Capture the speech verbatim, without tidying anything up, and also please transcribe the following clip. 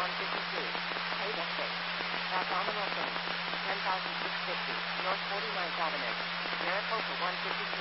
one fifty-two. Paid exit. Back on the left lane. ten thousand six hundred fifty. North forty-ninth Avenue. Maricopa one fifty-two.